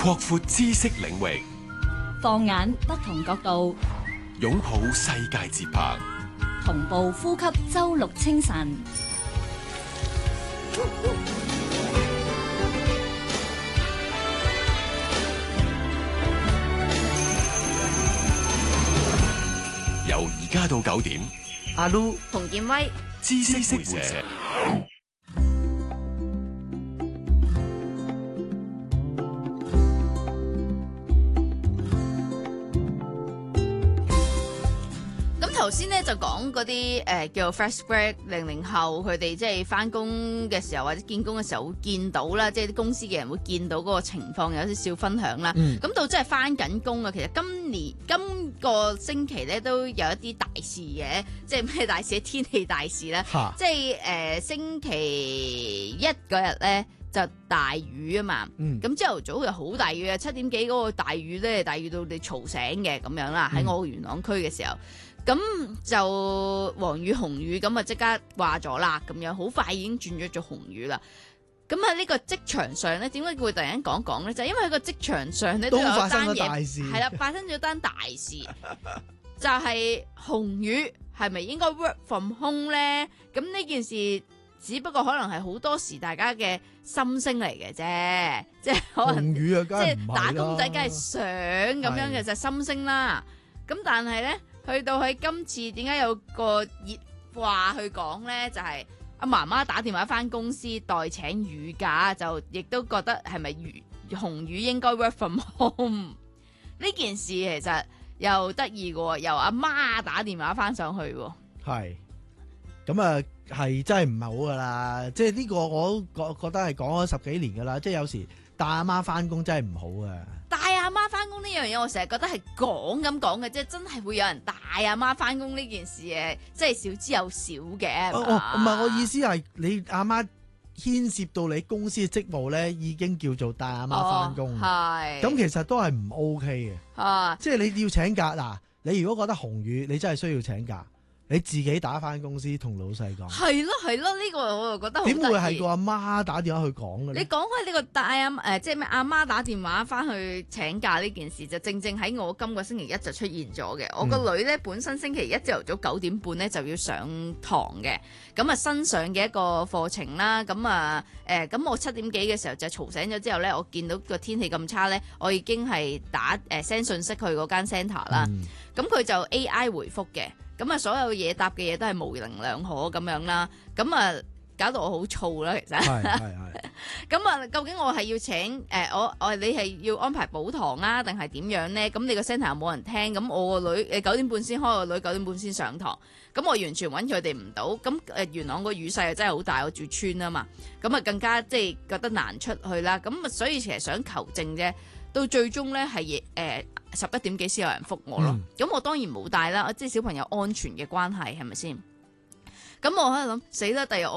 擴闊知識領域， 放眼不同角度， 擁抱世界節拍， 同步呼吸周六清晨。 由而家到9點， 阿 Lu 馮建威， 知識會社。 頭先咧就講嗰啲叫做 fresh grad 00後，佢哋即係翻工嘅時候或者見工嘅時候會見到啦，即係啲公司嘅人會見到嗰個情況，有啲小分享啦。咁到真係翻緊工啊，其實今個星期咧都有一啲大事嘅，即係咩大事？天氣大事啦，即係星期一嗰日咧就大雨啊嘛。咁朝頭早又好大雨啊，7點幾嗰個大雨咧，大雨到你嘈醒嘅咁樣啦。喺我元朗區嘅時候。咁就黃雨紅雨咁啊，即刻話咗啦，咁樣好快已經轉咗做紅雨啦。咁喺呢個職場上咧，點解會突然間講咧？就係因為喺個職場上咧都有單嘢，係啦，發生咗單大事，就係紅雨係咪應該 work from home 咧？咁呢件事只不過可能係好多時大家嘅心聲嚟嘅啫，即係可能紅雨啊， 即係打工仔梗係想咁樣嘅就心聲啦。咁但係咧。去到喺今次點解有個熱話去講呢？就係阿媽媽打電話返公司代請雨假，就亦都覺得係咪紅雨應該 work from home 呢件事其實又得意嘅，由阿媽打電話返上去喎。 係咁啊，係真係唔係好噶啦，即係呢個我覺得係講咗10幾年噶啦，即係有時帶阿媽返工真係唔好啊。 帶阿媽返工呢樣嘢，我成日覺得係講咁講嘅，即係真係會有人帶阿媽返工呢件事嘅，即係少之又少嘅。 唔係，我意思係你阿媽牽涉到你公司嘅職務咧，已經叫做帶阿媽返工。係咁，其實都係唔 OK 嘅。即係你要請假嗱，你如果覺得紅雨，你真係需要請假。你自己打翻公司同老細講， 係咯，呢個我又覺得好得意。 點會係個阿媽打電話去講嘅咧？ 你講開呢個帶即係咩阿媽打電話翻去請假呢件事，就正正喺我今個星期一就出現咗嘅。我個女咧本身星期一朝頭早9點半咧就要上堂嘅，咁啊新上嘅一個課程啦，咁我7點幾嘅時候就嘈醒咗之後咧，我見到個天氣咁差咧，我已經係send 信息去嗰間 centre 啦，咁佢就 AI 回覆嘅。咁啊，所有嘢答嘅嘢都係模棱兩可咁樣啦，咁啊搞到我好燥啦，其實。係。咁啊，究竟我係要請你係要安排補堂啊，定係點樣咧？咁你個 centre 又冇人聽，咁我個女9點半先開，個女9點半先上堂，咁我完全揾佢哋唔到。咁元朗個雨勢又真係好大，我住村啊嘛，咁啊更加即係覺得難出去啦。咁啊，所以其實想求證啫。到最終咧係11點幾先有人覆我咯，咁我當然冇帶啦，即係小朋友安全嘅關係係咪先？咁我喺度諗死啦，第日